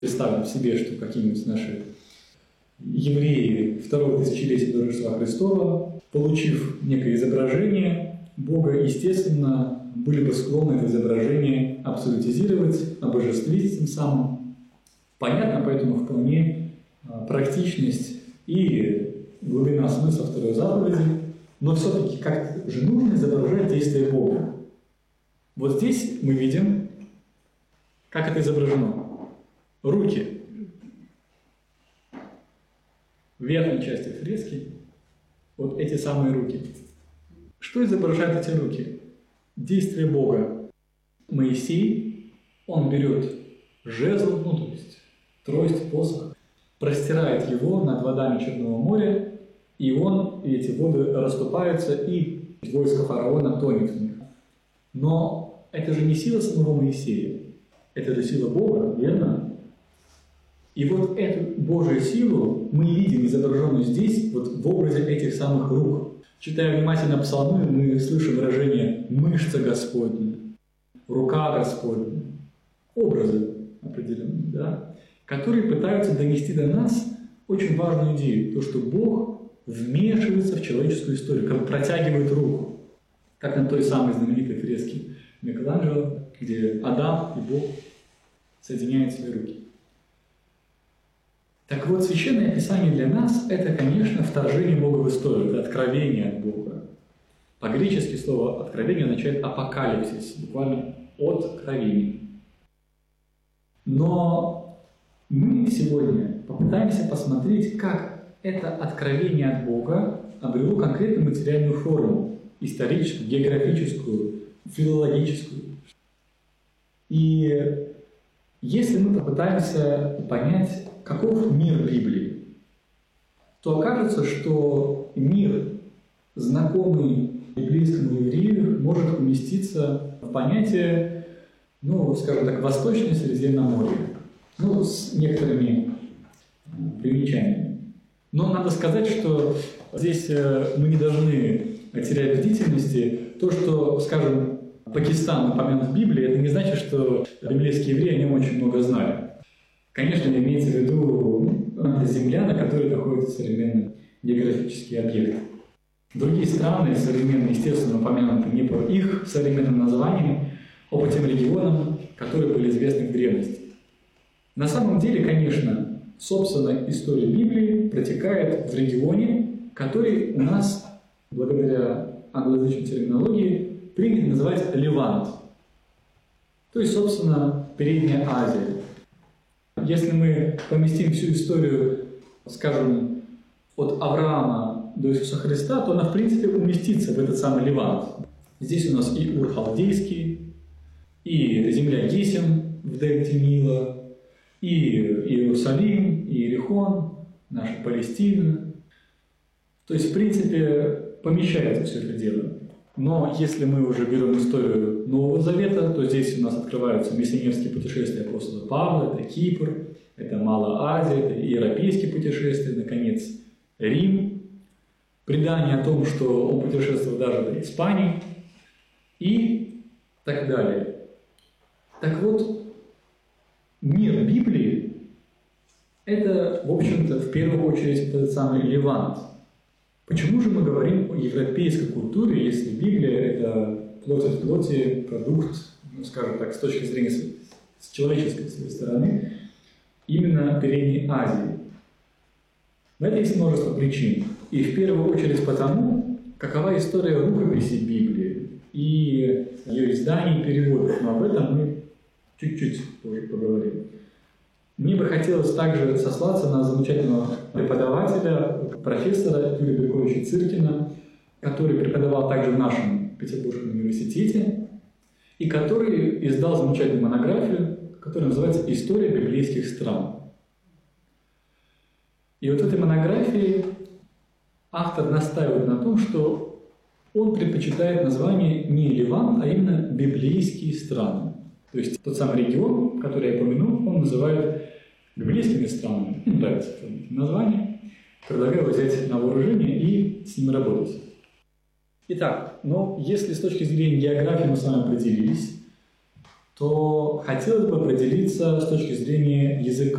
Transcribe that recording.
Представим себе, что какие-нибудь наши евреи второго тысячелетия до Рождества Христова, получив некое изображение Бога, естественно, были бы склонны это изображение абсолютизировать, обожествить тем самым. Понятно, поэтому вполне практичность и глубина смысла второй заповеди, но все-таки как же нужно изображать действие Бога. Вот здесь мы видим, как это изображено. Руки. В верхней части фрески вот эти самые руки. Что изображают эти руки? Действие Бога. Моисей, он берет жезл, то есть трость, посох, простирает его над водами Черного моря, и эти воды расступаются, и войско фараона тонет в них. Но это же не сила самого Моисея, это же сила Бога, верно? И вот эту Божью силу мы видим изображенную здесь, вот в образе этих самых рук. Читая внимательно псалмы, мы слышим выражение «мышца Господня», «рука Господня», образы определенные, да, которые пытаются донести до нас очень важную идею, то, что Бог вмешивается в человеческую историю, как протягивает руку, как на той самой знаменитой фреске Микеланджело, где Адам и Бог соединяют свои руки. Так вот, Священное Писание для нас – это, конечно, вторжение Бога в историю, это откровение от Бога. По-гречески слово «откровение» означает «апокалипсис», буквально «откровение». Но мы сегодня попытаемся посмотреть, как это откровение от Бога обрело конкретную материальную форму – историческую, географическую, филологическую. И если мы попытаемся понять, каков мир Библии, то окажется, что мир, знакомый библейскому еврею, может уместиться в понятие, скажем так, Восточное Средиземноморье, с некоторыми примечаниями. Но надо сказать, что здесь мы не должны терять бдительности. То, что, скажем, Пакистан упомянут в Библии, это не значит, что библейские евреи о нем очень много знали. Конечно, имеется в виду земля, на которой находится современный географический объект. Другие страны современные, естественно, упомянуты не по их современным названиям, а по тем регионам, которые были известны в древности. На самом деле, конечно, собственно, история Библии протекает в регионе, который у нас, благодаря англоязычной терминологии, принято называть Левант. То есть, собственно, Передняя Азия. Если мы поместим всю историю, скажем, от Авраама до Иисуса Христа, то она, в принципе, уместится в этот самый Левант. Здесь у нас и Ур-Халдейский, и земля Гесем в дельте Нила, и Иерусалим, и Иерихон, наша Палестина. То есть, в принципе, помещается все это дело. Но если мы уже берем историю Нового Завета, то здесь у нас открываются миссионерские путешествия апостола Павла, это Кипр, это Малая Азия, это европейские путешествия, наконец, Рим, предание о том, что он путешествовал даже до Испании и так далее. Так вот, мир Библии – это, в общем-то, в первую очередь этот самый Левант. Почему же мы говорим о европейской культуре, если Библия – это плоть от плоти, продукт, скажем так, с точки зрения с человеческой стороны, именно Передней Азии? На это есть множество причин. И в первую очередь потому, какова история рукописи Библии и ее изданий и переводов. Но об этом мы чуть-чуть позже поговорим. Мне бы хотелось также сослаться на замечательного преподавателя, профессора Юрия Григорьевича Циркина, который преподавал также в нашем Петербургском университете, и который издал замечательную монографию, которая называется «История библейских стран». И вот в этой монографии автор настаивает на том, что он предпочитает название не Ливан, а именно библейские страны. То есть тот самый регион, который я упомянул, он называет библейскими странами. Мне нравится это название. Предлагаю взять на вооружение и с ним работать. Итак, если с точки зрения географии мы с вами определились, то хотелось бы определиться с точки зрения языка.